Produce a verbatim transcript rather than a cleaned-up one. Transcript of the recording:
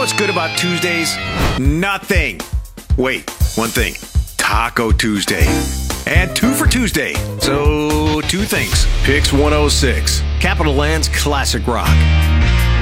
what's good about Tuesdays? Nothing. Wait, one thing. Taco Tuesday. And two for Tuesday. So, two things. Picks one oh six. Capital Land's Classic Rock.